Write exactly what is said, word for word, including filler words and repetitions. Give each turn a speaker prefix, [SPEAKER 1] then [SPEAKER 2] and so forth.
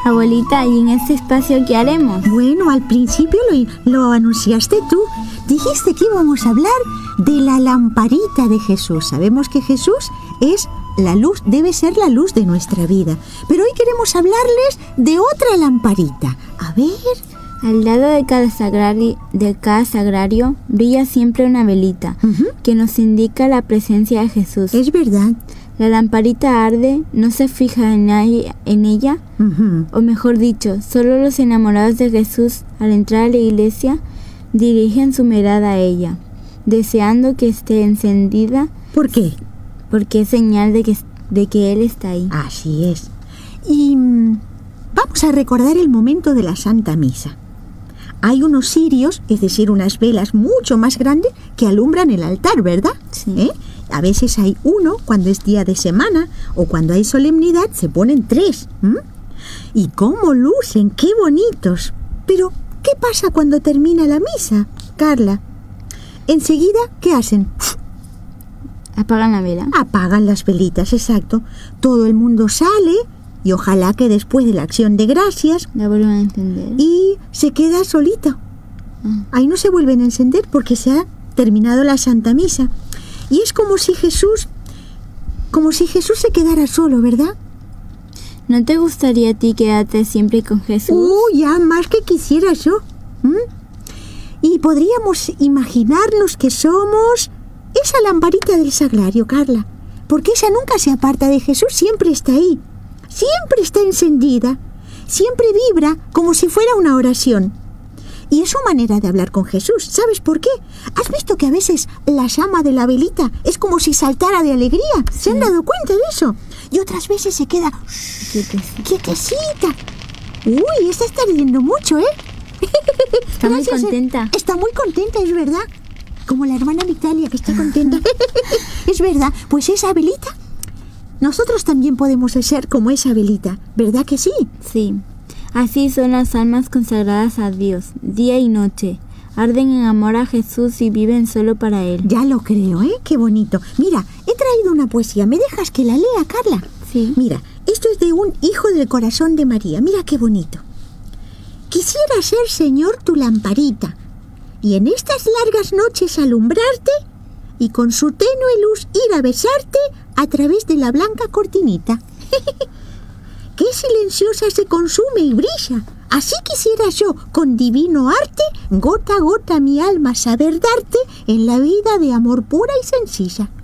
[SPEAKER 1] Abuelita, ¿y en este espacio qué haremos?
[SPEAKER 2] Bueno, al principio lo, lo anunciaste tú. Dijiste que íbamos a hablar de la lamparita de Jesús. Sabemos que Jesús es la luz, debe ser la luz de nuestra vida. Pero hoy queremos hablarles de otra lamparita. A ver...
[SPEAKER 1] Al lado de cada, sagrari, de cada sagrario brilla siempre una velita, uh-huh, que nos indica la presencia de Jesús.
[SPEAKER 2] Es verdad.
[SPEAKER 1] La lamparita arde, no se fija en, nadie, en ella, uh-huh, o mejor dicho, solo los enamorados de Jesús al entrar a la iglesia dirigen su mirada a ella, deseando que esté encendida.
[SPEAKER 2] ¿Por qué?
[SPEAKER 1] Porque es señal de que, de que Él está ahí.
[SPEAKER 2] Así es. Y mmm, vamos a recordar el momento de la Santa Misa. Hay unos cirios, es decir, unas velas mucho más grandes que alumbran el altar, ¿verdad?
[SPEAKER 1] Sí.
[SPEAKER 2] ¿Eh? A veces hay uno cuando es día de semana o cuando hay solemnidad se ponen tres. ¿Mm? Y cómo lucen, qué bonitos. Pero, ¿qué pasa cuando termina la misa, Carla? Enseguida, ¿qué hacen?
[SPEAKER 1] Apagan la vela.
[SPEAKER 2] Apagan las velitas, exacto. Todo el mundo sale y ojalá que después de la acción de gracias
[SPEAKER 1] la vuelvan a encender.
[SPEAKER 2] Y se queda solita.
[SPEAKER 1] Ah.
[SPEAKER 2] Ahí no se vuelven a encender porque se ha terminado la Santa Misa. Y es como si Jesús, como si Jesús se quedara solo, ¿verdad?
[SPEAKER 1] ¿No te gustaría a ti quedarte siempre con Jesús?
[SPEAKER 2] ¡Uh, ya más que quisiera yo! ¿Mm? Y podríamos imaginarnos que somos esa lamparita del sagrario, Carla, porque esa nunca se aparta de Jesús, siempre está ahí, siempre está encendida, siempre vibra como si fuera una oración. Y es su manera de hablar con Jesús. ¿Sabes por qué? ¿Has visto que a veces la llama de la velita es como si saltara de alegría?
[SPEAKER 1] Sí.
[SPEAKER 2] ¿Se han dado cuenta de eso? Y otras veces se queda
[SPEAKER 1] quietecita.
[SPEAKER 2] quietecita. Uy, esta está riendo mucho, ¿eh?
[SPEAKER 1] Está muy
[SPEAKER 2] Gracias,
[SPEAKER 1] contenta.
[SPEAKER 2] Eh. Está muy contenta, es verdad. Como la hermana Vitalia, que está contenta. Es verdad. Pues esa velita, nosotros también podemos ser como esa velita. ¿Verdad que sí?
[SPEAKER 1] Sí. Así son las almas consagradas a Dios, día y noche. Arden en amor a Jesús y viven solo para Él.
[SPEAKER 2] Ya lo creo, ¿eh? Qué bonito. Mira, he traído una poesía. ¿Me dejas que la lea, Carla?
[SPEAKER 1] Sí.
[SPEAKER 2] Mira, esto es de un hijo del corazón de María. Mira qué bonito. Quisiera ser, Señor, tu lamparita, y en estas largas noches alumbrarte, y con su tenue luz ir a besarte a través de la blanca cortinita. ¡Qué silenciosa se consume y brilla! Así quisiera yo, con divino arte, gota a gota mi alma saber darte en la vida de amor pura y sencilla.